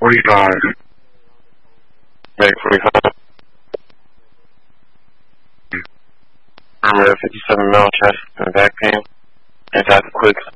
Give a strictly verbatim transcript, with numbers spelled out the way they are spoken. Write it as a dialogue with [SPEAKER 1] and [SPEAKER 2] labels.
[SPEAKER 1] forty-five.
[SPEAKER 2] Meg forty-five. I'm at fifty-seven mile chest and back pain. Anti-quick